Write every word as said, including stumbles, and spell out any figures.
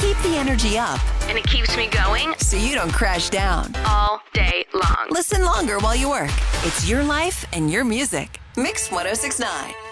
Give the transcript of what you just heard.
keep the energy up And it keeps me going so you don't crash down. all day long. Listen longer while you work. It's your life and your music. Mix ten sixty-nine.